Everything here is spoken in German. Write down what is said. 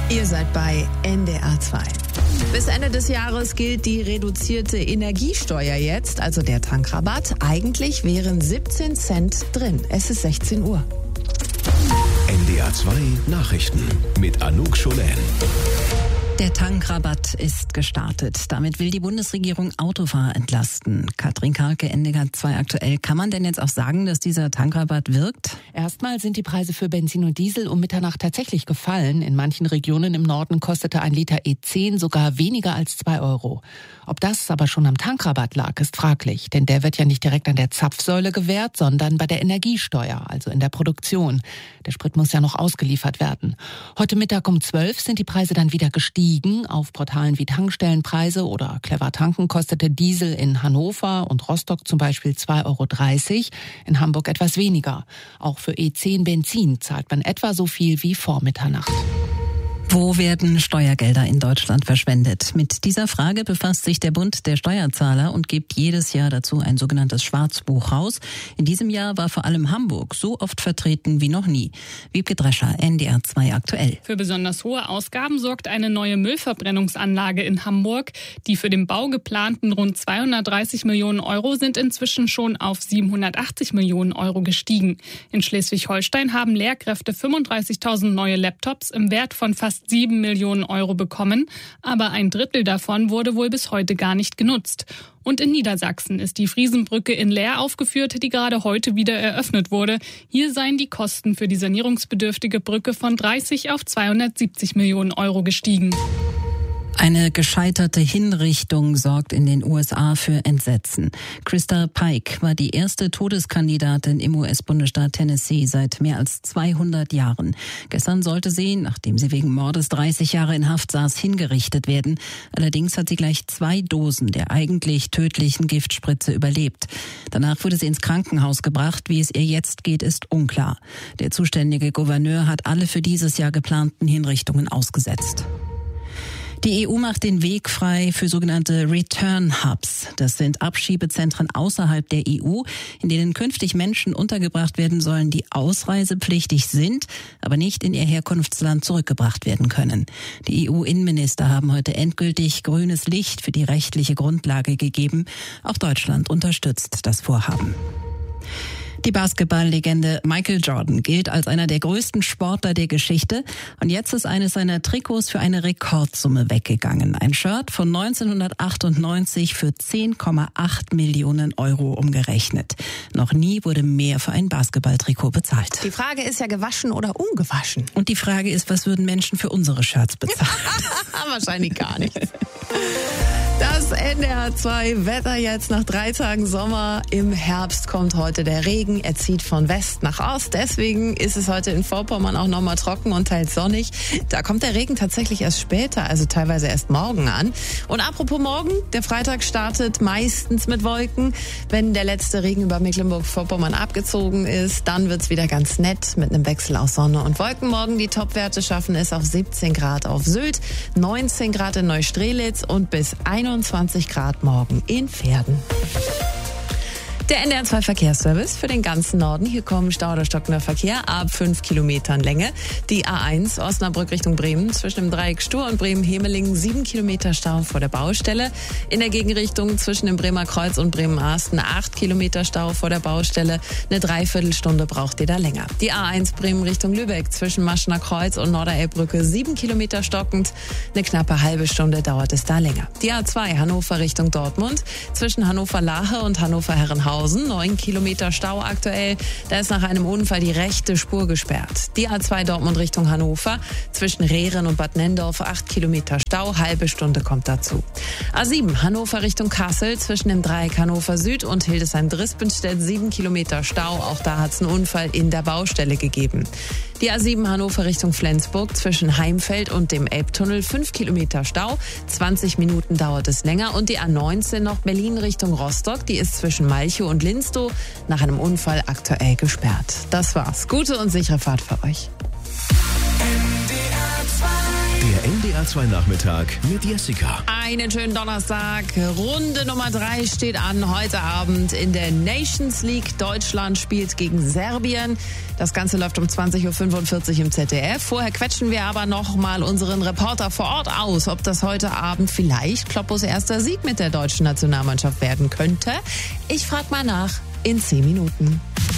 Ihr seid bei NDR 2. Bis Ende des Jahres gilt die reduzierte Energiesteuer jetzt, also der Tankrabatt. Eigentlich wären 17 Cent drin. Es ist 16 Uhr. NDR 2 Nachrichten mit Anouk Scholen. Der Tankrabatt ist gestartet. Damit will die Bundesregierung Autofahrer entlasten. Katrin Karlke, NDR 2 aktuell. Kann man denn jetzt auch sagen, dass dieser Tankrabatt wirkt? Erstmal sind die Preise für Benzin und Diesel um Mitternacht tatsächlich gefallen. In manchen Regionen im Norden kostete ein Liter E10 sogar weniger als 2 Euro. Ob das aber schon am Tankrabatt lag, ist fraglich. Denn der wird ja nicht direkt an der Zapfsäule gewährt, sondern bei der Energiesteuer, also in der Produktion. Der Sprit muss ja noch ausgeliefert werden. Heute Mittag um 12 sind die Preise dann wieder gestiegen. Auf Portalen wie Tankstellenpreise oder Clever Tanken kostete Diesel in Hannover und Rostock zum Beispiel 2,30 Euro, in Hamburg etwas weniger. Auch für E10 Benzin zahlt man etwa so viel wie vor Mitternacht. Wo werden Steuergelder in Deutschland verschwendet? Mit dieser Frage befasst sich der Bund der Steuerzahler und gibt jedes Jahr dazu ein sogenanntes Schwarzbuch raus. In diesem Jahr war vor allem Hamburg so oft vertreten wie noch nie. Wiebke Drescher, NDR 2 aktuell. Für besonders hohe Ausgaben sorgt eine neue Müllverbrennungsanlage in Hamburg. Die für den Bau geplanten rund 230 Millionen Euro sind inzwischen schon auf 780 Millionen Euro gestiegen. In Schleswig-Holstein haben Lehrkräfte 35.000 neue Laptops im Wert von fast 7 Millionen Euro bekommen, aber ein Drittel davon wurde wohl bis heute gar nicht genutzt. Und in Niedersachsen ist die Friesenbrücke in Leer aufgeführt, die gerade heute wieder eröffnet wurde. Hier seien die Kosten für die sanierungsbedürftige Brücke von 30 auf 270 Millionen Euro gestiegen. Eine gescheiterte Hinrichtung sorgt in den USA für Entsetzen. Krista Pike war die erste Todeskandidatin im US-Bundesstaat Tennessee seit mehr als 200 Jahren. Gestern sollte sie, nachdem sie wegen Mordes 30 Jahre in Haft saß, hingerichtet werden. Allerdings hat sie gleich 2 Dosen der eigentlich tödlichen Giftspritze überlebt. Danach wurde sie ins Krankenhaus gebracht. Wie es ihr jetzt geht, ist unklar. Der zuständige Gouverneur hat alle für dieses Jahr geplanten Hinrichtungen ausgesetzt. Die EU macht den Weg frei für sogenannte Return Hubs. Das sind Abschiebezentren außerhalb der EU, in denen künftig Menschen untergebracht werden sollen, die ausreisepflichtig sind, aber nicht in ihr Herkunftsland zurückgebracht werden können. Die EU-Innenminister haben heute endgültig grünes Licht für die rechtliche Grundlage gegeben. Auch Deutschland unterstützt das Vorhaben. Die Basketballlegende Michael Jordan gilt als einer der größten Sportler der Geschichte und jetzt ist eines seiner Trikots für eine Rekordsumme weggegangen. Ein Shirt von 1998 für 10,8 Millionen Euro umgerechnet. Noch nie wurde mehr für ein Basketballtrikot bezahlt. Die Frage ist ja, gewaschen oder ungewaschen? Und die Frage ist, was würden Menschen für unsere Shirts bezahlen? Wahrscheinlich gar nichts. Das NDR 2 Wetter jetzt nach 3 Tagen Sommer. Im Herbst kommt heute der Regen. Er zieht von West nach Ost. Deswegen ist es heute in Vorpommern auch nochmal trocken und teils sonnig. Da kommt der Regen tatsächlich erst später, also teilweise erst morgen an. Und apropos morgen, der Freitag startet meistens mit Wolken. Wenn der letzte Regen über Mecklenburg-Vorpommern abgezogen ist, dann wird's wieder ganz nett mit einem Wechsel aus Sonne und Wolken. Morgen die Topwerte schaffen es auf 17 Grad auf Sylt, 19 Grad in Neustrelitz und bis 21 Grad morgen in Pferden. Der NDR 2 Verkehrsservice für den ganzen Norden. Hier kommen Stau oder stockender Verkehr ab 5 Kilometern Länge. Die A1 Osnabrück Richtung Bremen zwischen dem Dreieck Stur und Bremen-Hemelingen 7 Kilometer Stau vor der Baustelle. In der Gegenrichtung zwischen dem Bremer Kreuz und Bremen-Arsten 8 Kilometer Stau vor der Baustelle. Eine Dreiviertelstunde braucht ihr da länger. Die A1 Bremen Richtung Lübeck zwischen Maschener Kreuz und Norderelbbrücke 7 Kilometer stockend. Eine knappe halbe Stunde dauert es da länger. Die A2 Hannover Richtung Dortmund zwischen Hannover-Lahe und Hannover-Herrenhausen 9 Kilometer Stau aktuell. Da ist nach einem Unfall die rechte Spur gesperrt. Die A2 Dortmund Richtung Hannover zwischen Rehren und Bad Nendorf 8 Kilometer Stau, halbe Stunde kommt dazu. A7 Hannover Richtung Kassel zwischen dem Dreieck Hannover Süd und Hildesheim-Drispenstedt 7 Kilometer Stau. Auch da hat es einen Unfall in der Baustelle gegeben. Die A7 Hannover Richtung Flensburg zwischen Heimfeld und dem Elbtunnel 5 Kilometer Stau. 20 Minuten dauert es länger. Und die A19 noch Berlin Richtung Rostock. Die ist zwischen Malchow und Linstow nach einem Unfall aktuell gesperrt. Das war's. Gute und sichere Fahrt für euch. Der NDR NDR 2 Nachmittag mit Jessica. Einen schönen Donnerstag. Runde Nummer 3 steht an heute Abend in der Nations League. Deutschland spielt gegen Serbien. Das Ganze läuft um 20.45 Uhr im ZDF. Vorher quetschen wir aber noch mal unseren Reporter vor Ort aus, ob das heute Abend vielleicht Kloppos erster Sieg mit der deutschen Nationalmannschaft werden könnte. Ich frage mal nach in 10 Minuten.